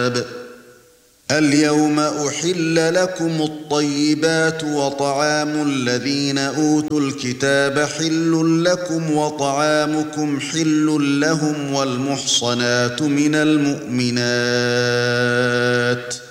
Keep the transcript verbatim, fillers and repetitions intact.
اليوم أحل لكم الطيبات وطعام الذين أوتوا الكتاب حل لكم وطعامكم حل لهم والمحصنات من المؤمنات